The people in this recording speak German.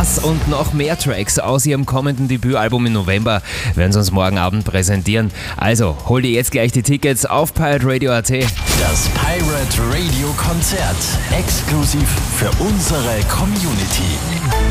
Das und noch mehr Tracks aus ihrem kommenden Debütalbum im November werden sie uns morgen Abend präsentieren. Also, hol dir jetzt gleich die Tickets auf piratradio.at. Das Pirate Radio Konzert, exklusiv für unsere Community.